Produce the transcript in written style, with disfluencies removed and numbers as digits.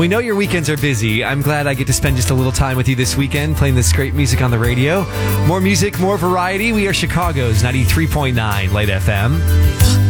we know your weekends are busy. I'm glad I get to spend just a little time with you this weekend playing this great music on the radio. More music, more variety. We are Chicago's 93.9 Light FM.